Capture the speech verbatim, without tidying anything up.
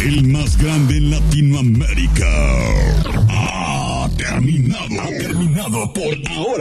el más grande en Latinoamérica. Ha terminado, ha terminado por ahora.